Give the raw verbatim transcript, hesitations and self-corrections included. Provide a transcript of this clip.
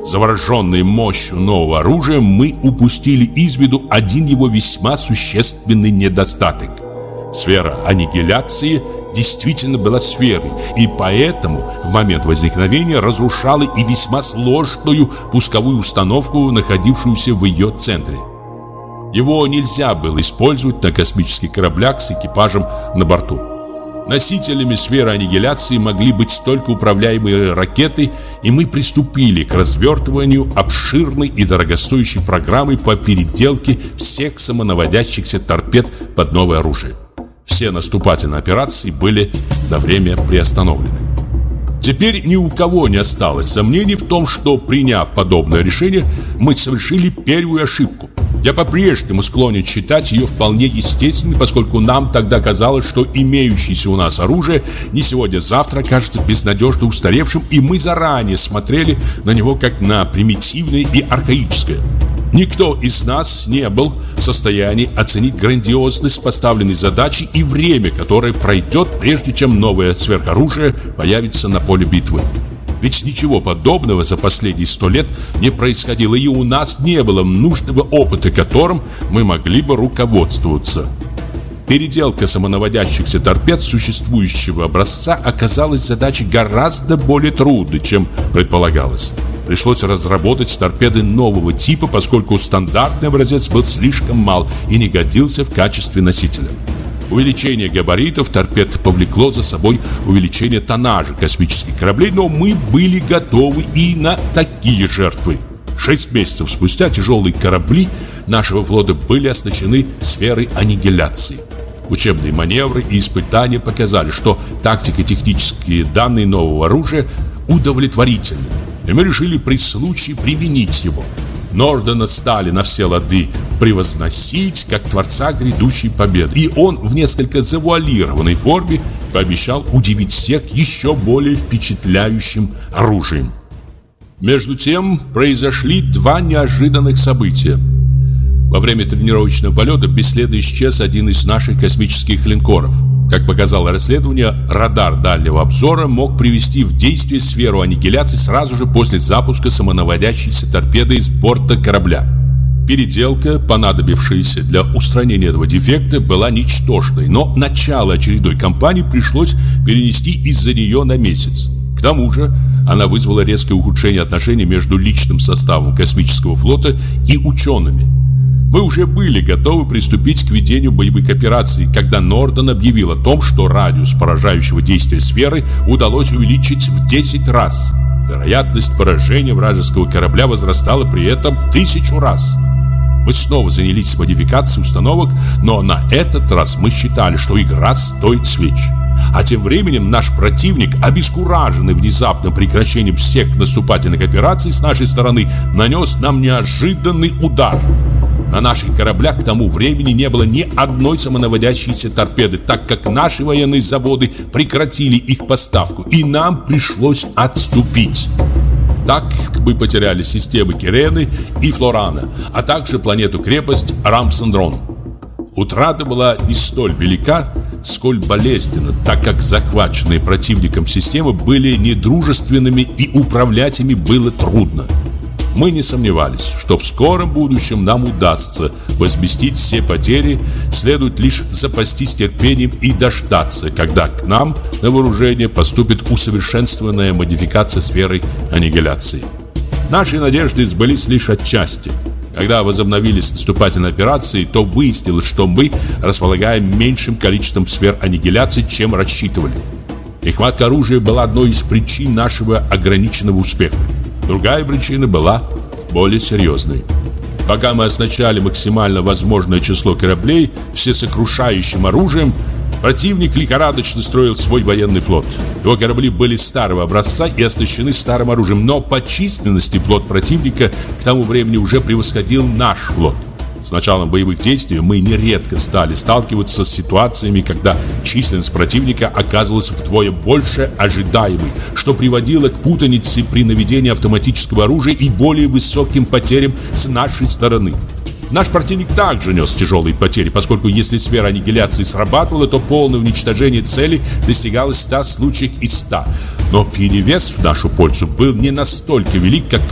Завороженные мощью нового оружия, мы упустили из виду один его весьма существенный недостаток. Сфера аннигиляции действительно была сферой, и поэтому в момент возникновения разрушала и весьма сложную пусковую установку, находившуюся в ее центре. Его нельзя было использовать на космических кораблях с экипажем на борту. Носителями сферы аннигиляции могли быть только управляемые ракеты, и мы приступили к развертыванию обширной и дорогостоящей программы по переделке всех самонаводящихся торпед под новое оружие. Все наступательные операции были на время приостановлены. Теперь ни у кого не осталось сомнений в том, что, приняв подобное решение, мы совершили первую ошибку. Я по-прежнему склонен считать ее вполне естественной, поскольку нам тогда казалось, что имеющееся у нас оружие не сегодня-завтра окажется безнадежно устаревшим, и мы заранее смотрели на него как на примитивное и архаическое. Никто из нас не был в состоянии оценить грандиозность поставленной задачи и время, которое пройдет, прежде чем новое сверхоружие появится на поле битвы. Ведь ничего подобного за последние сто лет не происходило, и у нас не было нужного опыта, которым мы могли бы руководствоваться. Переделка самонаводящихся торпед существующего образца оказалась задачей гораздо более трудной, чем предполагалось. Пришлось разработать торпеды нового типа, поскольку стандартный образец был слишком мал и не годился в качестве носителя. Увеличение габаритов торпед повлекло за собой увеличение тоннажа космических кораблей, но мы были готовы и на такие жертвы. Шесть месяцев спустя тяжелые корабли нашего флота были оснащены сферой аннигиляции. Учебные маневры и испытания показали, что тактико-технические данные нового оружия удовлетворительны, и мы решили при случае применить его. Нордена стали на все лады превозносить как творца грядущей победы, и он в несколько завуалированной форме пообещал удивить всех еще более впечатляющим оружием. Между тем произошли два неожиданных события. Во время тренировочного полета бесследно исчез один из наших космических линкоров. Как показало расследование, радар дальнего обзора мог привести в действие сферу аннигиляции сразу же после запуска самонаводящейся торпеды из борта корабля. Переделка, понадобившаяся для устранения этого дефекта, была ничтожной, но начало очередной кампании пришлось перенести из-за нее на месяц. К тому же она вызвала резкое ухудшение отношений между личным составом космического флота и учеными. Мы уже были готовы приступить к ведению боевых операций, когда Норден объявил о том, что радиус поражающего действия сферы удалось увеличить в десять раз. Вероятность поражения вражеского корабля возрастала при этом тысячу раз. Мы снова занялись модификацией установок, но на этот раз мы считали, что игра стоит свеч. А тем временем наш противник, обескураженный внезапным прекращением всех наступательных операций с нашей стороны, нанес нам неожиданный удар. На наших кораблях к тому времени не было ни одной самонаводящейся торпеды, так как наши военные заводы прекратили их поставку, и нам пришлось отступить. Так мы потеряли системы Кирены и Флорана, а также планету-крепость Рамсандрон. Утрата была не столь велика, сколь болезненна, так как захваченные противником системы были недружественными и управлять ими было трудно. Мы не сомневались, что в скором будущем нам удастся возместить все потери, следует лишь запастись терпением и дождаться, когда к нам на вооружение поступит усовершенствованная модификация сферы аннигиляции. Наши надежды сбылись лишь отчасти. Когда возобновились наступательные операции, то выяснилось, что мы располагаем меньшим количеством сфер аннигиляции, чем рассчитывали. Нехватка оружия была одной из причин нашего ограниченного успеха. Другая причина была более серьезной. Пока мы оснащали максимально возможное число кораблей всесокрушающим оружием, противник лихорадочно строил свой военный флот. Его корабли были старого образца и оснащены старым оружием, но по численности флот противника к тому времени уже превосходил наш флот. С началом боевых действий мы нередко стали сталкиваться с ситуациями, когда численность противника оказывалась вдвое больше ожидаемой, что приводило к путанице при наведении автоматического оружия и более высоким потерям с нашей стороны. Наш противник также нес тяжелые потери, поскольку если сфера аннигиляции срабатывала, то полное уничтожение цели достигалось в ста случаях из ста. Но перевес в нашу пользу был не настолько велик, как